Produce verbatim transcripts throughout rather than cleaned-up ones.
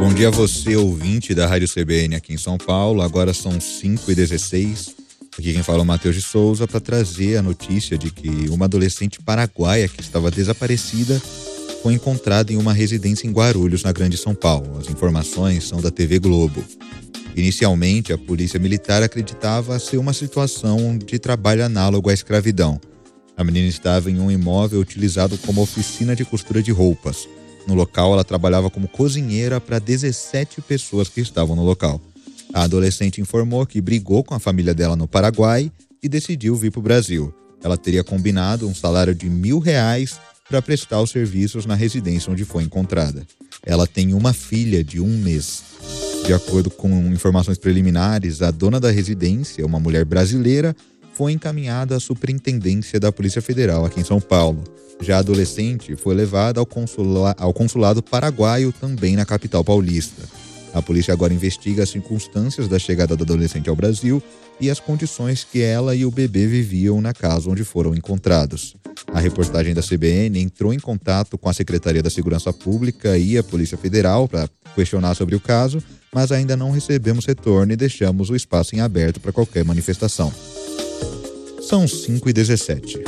Bom dia a você, ouvinte da Rádio C B N aqui em São Paulo. Agora são cinco e dezesseis. Aqui quem fala é o Matheus de Souza para trazer a notícia de que uma adolescente paraguaia que estava desaparecida foi encontrada em uma residência em Guarulhos, na Grande São Paulo. As informações são da T V Globo. Inicialmente, a polícia militar acreditava ser uma situação de trabalho análogo à escravidão. A menina estava em um imóvel utilizado como oficina de costura de roupas. No local, ela trabalhava como cozinheira para dezessete pessoas que estavam no local. A adolescente informou que brigou com a família dela no Paraguai e decidiu vir para o Brasil. Ela teria combinado um salário de mil reais para prestar os serviços na residência onde foi encontrada. Ela tem uma filha de um mês. De acordo com informações preliminares, a dona da residência, uma mulher brasileira, foi encaminhada à Superintendência da Polícia Federal aqui em São Paulo. Já a adolescente foi levada ao, consula- ao consulado paraguaio, também na capital paulista. A polícia agora investiga as circunstâncias da chegada da adolescente ao Brasil e as condições que ela e o bebê viviam na casa onde foram encontrados. A reportagem da C B N entrou em contato com a Secretaria da Segurança Pública e a Polícia Federal para questionar sobre o caso, mas ainda não recebemos retorno e deixamos o espaço em aberto para qualquer manifestação. São cinco e dezessete.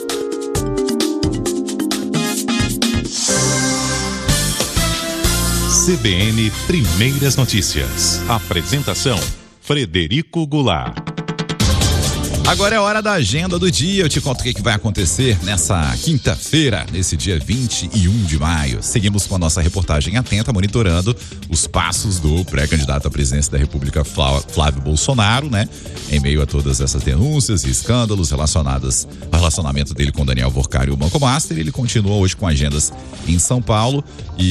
C B N Primeiras Notícias. Apresentação: Frederico Goulart. Agora é hora da agenda do dia. Eu te conto o que, que vai acontecer nessa quinta-feira, nesse dia vinte e um de maio. Seguimos com a nossa reportagem atenta, monitorando os passos do pré-candidato à presidência da República, Flávio Bolsonaro, né? Em meio a todas essas denúncias e escândalos relacionados ao relacionamento dele com Daniel Workar e o Banco Master, ele continua hoje com agendas em São Paulo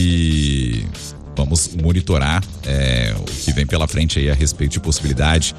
e vamos monitorar é, o que vem pela frente aí a respeito de possibilidade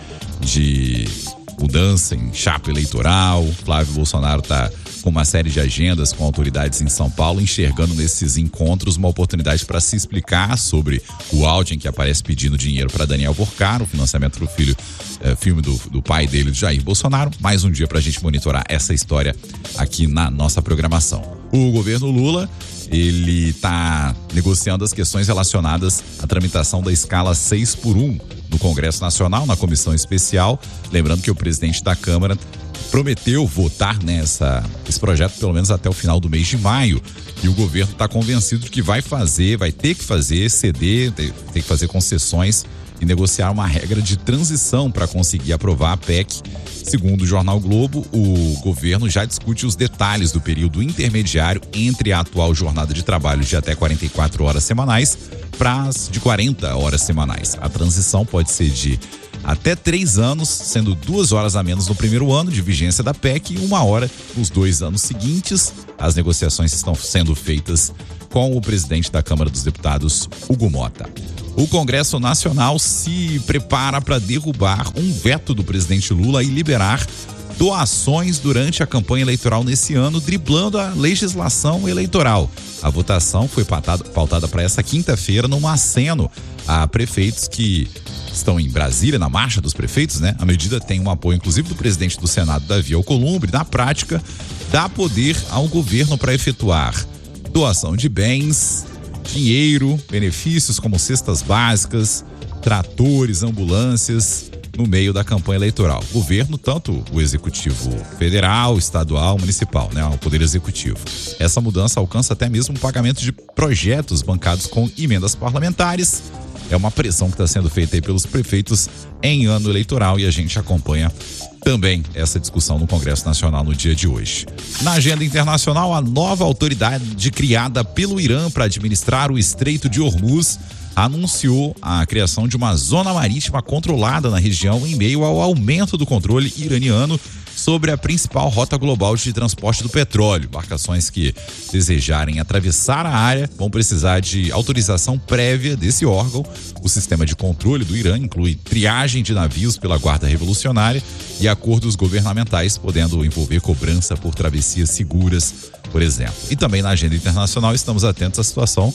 de mudança em chapa eleitoral. Flávio Bolsonaro está com uma série de agendas com autoridades em São Paulo, enxergando nesses encontros uma oportunidade para se explicar sobre o áudio em que aparece pedindo dinheiro para Daniel Workar, o financiamento do filho, é, filme do, do pai dele, Jair Bolsonaro. Mais um dia para a gente monitorar essa história aqui na nossa programação. O governo Lula, ele está negociando as questões relacionadas à tramitação da escala seis por um no Congresso Nacional, na comissão especial. Lembrando que o presidente da Câmara prometeu votar nessa esse projeto pelo menos até o final do mês de maio, e o governo está convencido de que vai fazer, vai ter que fazer, ceder, ter, ter que fazer concessões e negociar uma regra de transição para conseguir aprovar a P E C. Segundo o jornal Globo, o governo já discute os detalhes do período intermediário entre a atual jornada de trabalho de até quarenta e quatro horas semanais para as de quarenta horas semanais. A transição pode ser de até três anos, sendo duas horas a menos no primeiro ano de vigência da P E C e uma hora nos dois anos seguintes. As negociações estão sendo feitas com o presidente da Câmara dos Deputados, Hugo Mota. O Congresso Nacional se prepara para derrubar um veto do presidente Lula e liberar doações durante a campanha eleitoral nesse ano, driblando a legislação eleitoral. A votação foi pautada para essa quinta-feira num aceno a prefeitos que estão em Brasília, na marcha dos prefeitos, né? A medida tem um apoio, inclusive, do presidente do Senado, Davi Alcolumbre. Na prática, dá poder ao governo para efetuar doação de bens, dinheiro, benefícios como cestas básicas, tratores, ambulâncias, no meio da campanha eleitoral. O governo, tanto o executivo federal, estadual, municipal, né? O poder executivo. Essa mudança alcança até mesmo o pagamento de projetos bancados com emendas parlamentares. É uma pressão que está sendo feita aí pelos prefeitos em ano eleitoral, e a gente acompanha também essa discussão no Congresso Nacional no dia de hoje. Na agenda internacional, a nova autoridade criada pelo Irã para administrar o Estreito de Hormuz anunciou a criação de uma zona marítima controlada na região em meio ao aumento do controle iraniano sobre a principal rota global de transporte do petróleo. Embarcações que desejarem atravessar a área vão precisar de autorização prévia desse órgão. O sistema de controle do Irã inclui triagem de navios pela Guarda Revolucionária e acordos governamentais, podendo envolver cobrança por travessias seguras, por exemplo. E também na agenda internacional estamos atentos à situação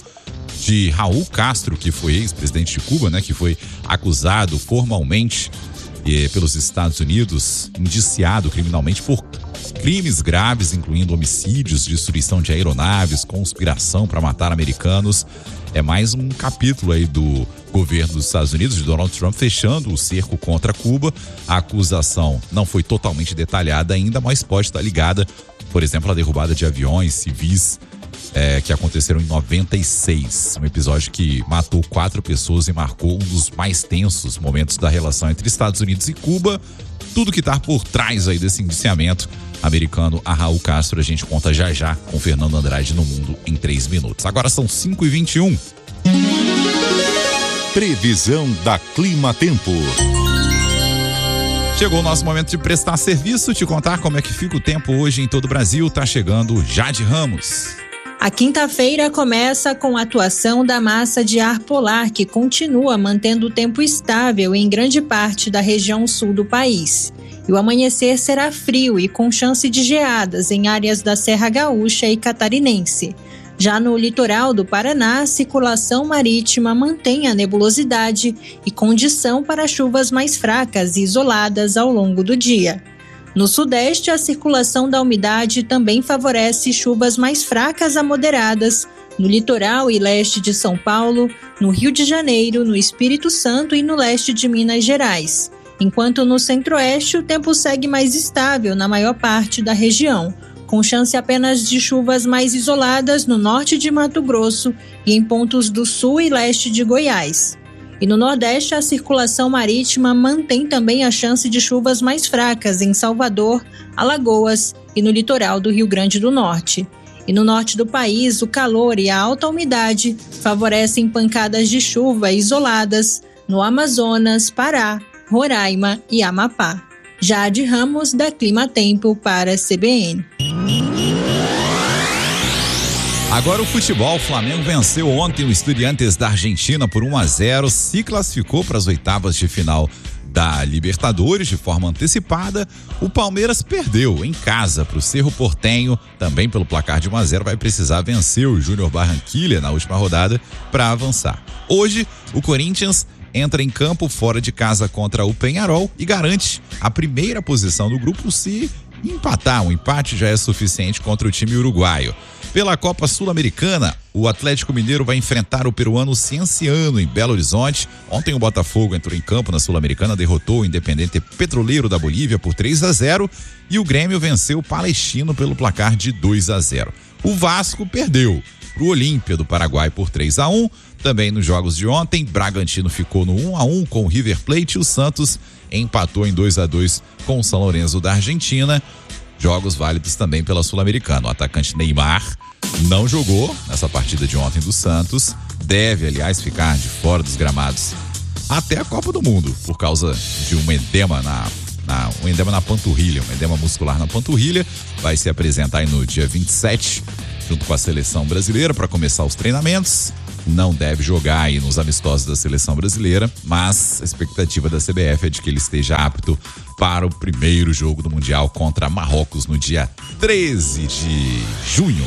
de Raul Castro, que foi ex-presidente de Cuba, né, que foi acusado formalmente eh, pelos Estados Unidos, indiciado criminalmente por crimes graves, incluindo homicídios, destruição de aeronaves, conspiração para matar americanos. é mais um capítulo aí do governo dos Estados Unidos, de Donald Trump, fechando o cerco contra Cuba. A acusação não foi totalmente detalhada ainda, mas pode estar ligada, por exemplo, à derrubada de aviões civis é, que aconteceram em noventa e seis. Um episódio que matou quatro pessoas e marcou um dos mais tensos momentos da relação entre Estados Unidos e Cuba. Tudo que está por trás aí desse indiciamento americano a Raul Castro, a gente conta já já com Fernando Andrade no Mundo em três minutos. Agora são cinco e vinte e um. Previsão da Clima Tempo. Chegou o nosso momento de prestar serviço, te contar como é que fica o tempo hoje em todo o Brasil. Tá chegando Jade Ramos. A quinta-feira começa com a atuação da massa de ar polar, que continua mantendo o tempo estável em grande parte da região sul do país. E o amanhecer será frio e com chance de geadas em áreas da Serra Gaúcha e Catarinense. Já no litoral do Paraná, a circulação marítima mantém a nebulosidade e condição para chuvas mais fracas e isoladas ao longo do dia. No sudeste, a circulação da umidade também favorece chuvas mais fracas a moderadas no litoral e leste de São Paulo, no Rio de Janeiro, no Espírito Santo e no leste de Minas Gerais. Enquanto no centro-oeste, o tempo segue mais estável na maior parte da região, com chance apenas de chuvas mais isoladas no norte de Mato Grosso e em pontos do sul e leste de Goiás. E no Nordeste, a circulação marítima mantém também a chance de chuvas mais fracas em Salvador, Alagoas e no litoral do Rio Grande do Norte. E no norte do país, o calor e a alta umidade favorecem pancadas de chuva isoladas no Amazonas, Pará, Roraima e Amapá. Jade Ramos, da Clima Tempo, para a C B N. Agora o futebol, o Flamengo venceu ontem o Estudiantes da Argentina por um a zero, se classificou para as oitavas de final da Libertadores de forma antecipada. O Palmeiras perdeu em casa para o Cerro Porteño, também pelo placar de um a zero, vai precisar vencer o Júnior Barranquilla na última rodada para avançar. Hoje, o Corinthians entra em campo fora de casa contra o Peñarol e garante a primeira posição do grupo se empatar. Um empate já é suficiente contra o time uruguaio. Pela Copa Sul-Americana, o Atlético Mineiro vai enfrentar o peruano Cienciano em Belo Horizonte. Ontem o Botafogo entrou em campo na Sul-Americana, derrotou o Independente Petroleiro da Bolívia por três a zero e o Grêmio venceu o Palestino pelo placar de dois a zero. O Vasco perdeu para o Olímpia do Paraguai por três a um. Também nos jogos de ontem, Bragantino ficou no um a um com o River Plate e o Santos empatou em dois a dois com o São Lourenço da Argentina. Jogos válidos também pela Sul-Americana. O atacante Neymar não jogou nessa partida de ontem do Santos. Deve, aliás, ficar de fora dos gramados até a Copa do Mundo, por causa de um edema na, na, um edema na panturrilha, um edema muscular na panturrilha. Vai se apresentar aí no dia vinte e sete, junto com a seleção brasileira, para começar os treinamentos. Não deve jogar aí nos amistosos da seleção brasileira, mas a expectativa da C B F é de que ele esteja apto para o primeiro jogo do Mundial contra Marrocos no dia treze de junho.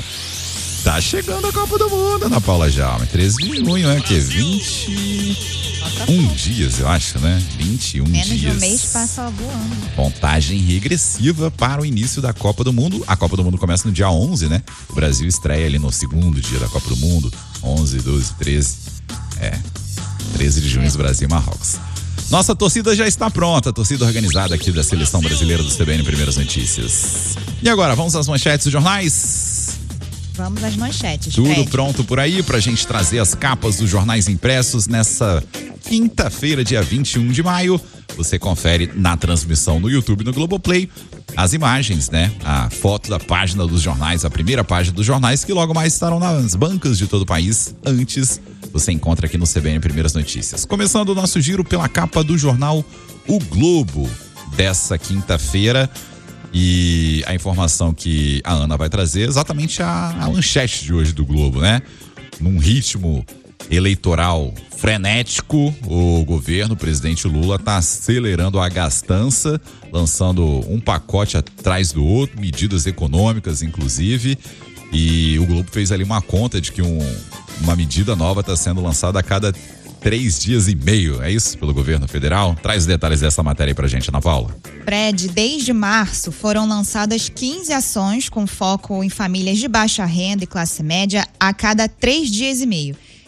Tá chegando a Copa do Mundo, Ana Paula Jaume. treze de junho, é que vinte e um dias, eu acho, né? vinte e um Menos dias. de um mês passa voando. Contagem regressiva para o início da Copa do Mundo. A Copa do Mundo começa no dia onze, né? O Brasil estreia ali no segundo dia da Copa do Mundo. onze, doze, treze. É. treze de junho, é. Brasil e Marrocos. Nossa torcida já está pronta, a torcida organizada aqui da Seleção Brasileira do C B N Primeiras Notícias. E agora, vamos às manchetes dos jornais? Vamos às manchetes. Tudo Fred. Pronto por aí pra gente trazer as capas dos jornais impressos nessa quinta-feira, dia vinte e um de maio. Você confere na transmissão no YouTube, no Globoplay, as imagens, né? A foto da página dos jornais, a primeira página dos jornais, que logo mais estarão nas bancas de todo o país. Antes, você encontra aqui no C B N Primeiras Notícias. Começando o nosso giro pela capa do jornal O Globo dessa quinta-feira. E a informação que a Ana vai trazer é exatamente a, a manchete de hoje do Globo, né? Num ritmo eleitoral frenético, o governo, o presidente Lula, está acelerando a gastança, lançando um pacote atrás do outro, medidas econômicas, inclusive. E o Globo fez ali uma conta de que um, uma medida nova está sendo lançada a cada três dias e meio, é isso? Pelo governo federal? Traz os detalhes dessa matéria aí pra gente, Ana Paula. Fred, desde março foram lançadas quinze ações com foco em famílias de baixa renda e classe média a cada três dias e meio.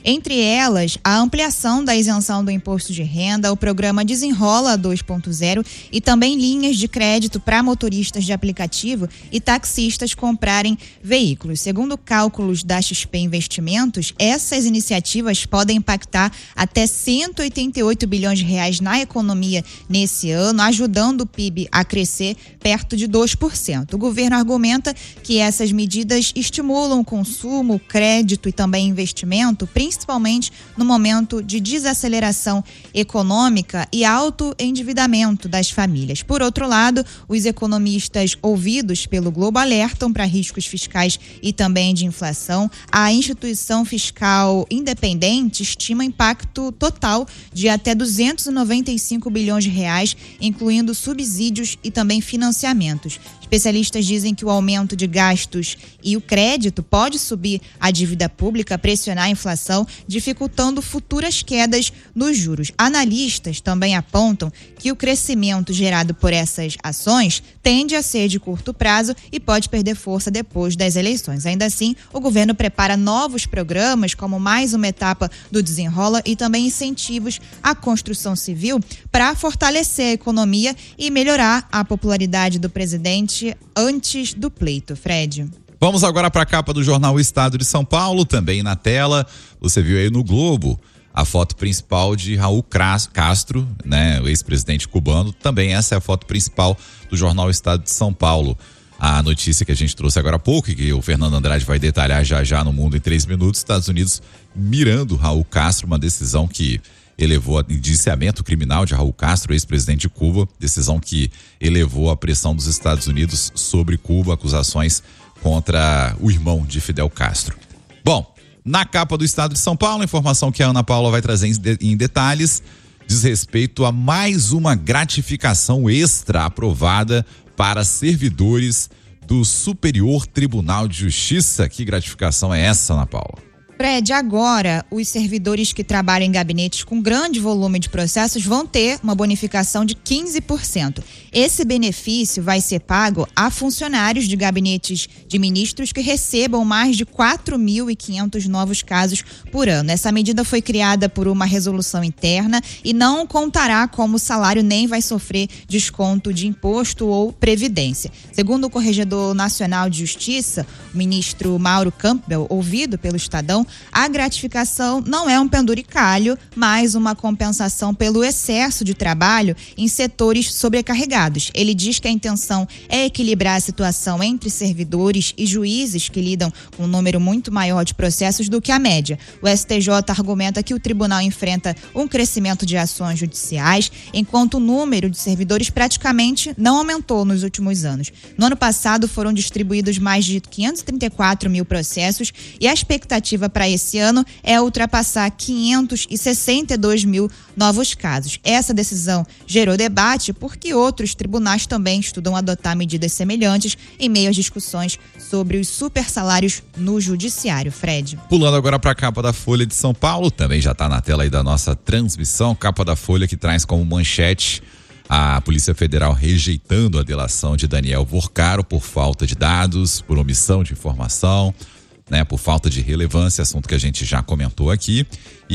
Entre elas, a ampliação da isenção do imposto de renda, o programa Desenrola dois ponto zero e também linhas de crédito para motoristas de aplicativo e taxistas comprarem veículos. Segundo cálculos da X P Investimentos, essas iniciativas podem impactar até cento e oitenta e oito bilhões de reais na economia nesse ano, ajudando o P I B a crescer perto de dois por cento. O governo argumenta que essas medidas estimulam o consumo, crédito e também investimento, principalmente no momento de desaceleração econômica e alto endividamento das famílias. Por outro lado, os economistas ouvidos pelo Globo alertam para riscos fiscais e também de inflação. A instituição fiscal independente estima impacto total de até duzentos e noventa e cinco bilhões de reais, incluindo subsídios e também financiamentos. Especialistas dizem que o aumento de gastos e o crédito pode subir a dívida pública, pressionar a inflação, dificultando futuras quedas nos juros. Analistas também apontam que o crescimento gerado por essas ações tende a ser de curto prazo e pode perder força depois das eleições. Ainda assim, o governo prepara novos programas, como mais uma etapa do Desenrola e também incentivos à construção civil para fortalecer a economia e melhorar a popularidade do presidente antes do pleito. Fred. Vamos agora para a capa do jornal O Estado de São Paulo, também na tela. Você viu aí no Globo a foto principal de Raul Castro, né, o ex-presidente cubano. Também essa é a foto principal do jornal O Estado de São Paulo. A notícia que a gente trouxe agora há pouco e que o Fernando Andrade vai detalhar já já no Mundo em três minutos, Estados Unidos mirando Raul Castro, uma decisão que elevou o indiciamento criminal de Raul Castro, ex-presidente de Cuba, decisão que elevou a pressão dos Estados Unidos sobre Cuba, acusações contra o irmão de Fidel Castro. Bom, na capa do Estado de São Paulo, a informação que a Ana Paula vai trazer em detalhes diz respeito a mais uma gratificação extra aprovada para servidores do Superior Tribunal de Justiça. Que gratificação é essa, Ana Paula? Fred, agora os servidores que trabalham em gabinetes com grande volume de processos vão ter uma bonificação de quinze por cento. Esse benefício vai ser pago a funcionários de gabinetes de ministros que recebam mais de quatro mil e quinhentos novos casos por ano. Essa medida foi criada por uma resolução interna e não contará como salário nem vai sofrer desconto de imposto ou previdência. Segundo o Corregedor Nacional de Justiça, o ministro Mauro Campbell, ouvido pelo Estadão, a gratificação não é um penduricalho, mas uma compensação pelo excesso de trabalho em setores sobrecarregados. Ele diz que a intenção é equilibrar a situação entre servidores e juízes que lidam com um número muito maior de processos do que a média. O S T J argumenta que o tribunal enfrenta um crescimento de ações judiciais, enquanto o número de servidores praticamente não aumentou nos últimos anos. No ano passado foram distribuídos mais de quinhentos e trinta e quatro mil processos e a expectativa para esse ano é ultrapassar quinhentos e sessenta e dois mil novos casos. Essa decisão gerou debate porque outros tribunais também estudam adotar medidas semelhantes em meio às discussões sobre os supersalários no judiciário. Fred. Pulando agora para a capa da Folha de São Paulo, também já está na tela aí da nossa transmissão, capa da Folha que traz como manchete a Polícia Federal rejeitando a delação de Daniel Vorcaro por falta de dados, por omissão de informação, né, por falta de relevância, assunto que a gente já comentou aqui.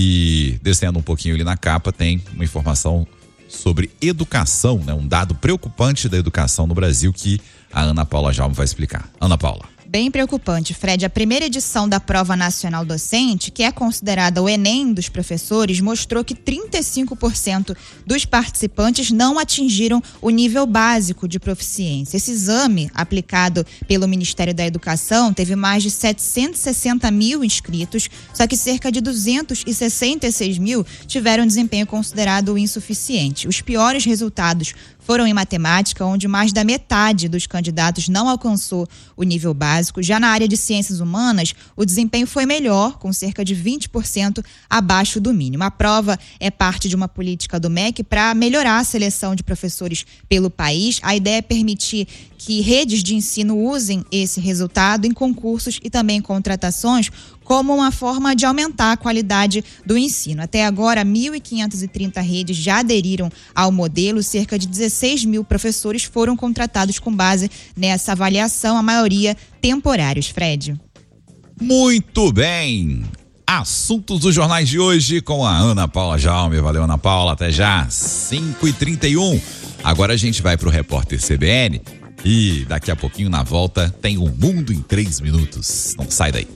E descendo um pouquinho ali na capa tem uma informação sobre educação, né, um dado preocupante da educação no Brasil que a Ana Paula Jalma vai explicar. Ana Paula. Bem preocupante, Fred. A primeira edição da Prova Nacional Docente, que é considerada o Enem dos professores, mostrou que trinta e cinco por cento dos participantes não atingiram o nível básico de proficiência. Esse exame, aplicado pelo Ministério da Educação, teve mais de setecentos e sessenta mil inscritos, só que cerca de duzentos e sessenta e seis mil tiveram desempenho considerado insuficiente. Os piores resultados foram em matemática, onde mais da metade dos candidatos não alcançou o nível básico. Já na área de ciências humanas, o desempenho foi melhor, com cerca de vinte por cento abaixo do mínimo. A prova é parte de uma política do M E C para melhorar a seleção de professores pelo país. A ideia é permitir que redes de ensino usem esse resultado em concursos e também em contratações, como uma forma de aumentar a qualidade do ensino. Até agora, mil e quinhentas e trinta redes já aderiram ao modelo, cerca de dezesseis mil professores foram contratados com base nessa avaliação, a maioria temporários. Fred. Muito bem! assuntos dos jornais de hoje com a Ana Paula Jaume. Valeu, Ana Paula, até já, cinco e trinta e um. Agora a gente vai pro repórter C B N e daqui a pouquinho na volta tem um Mundo em três minutos. Não sai daí.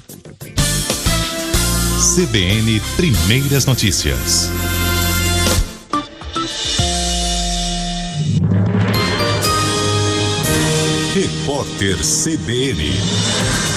C B N Primeiras Notícias. Repórter C B N.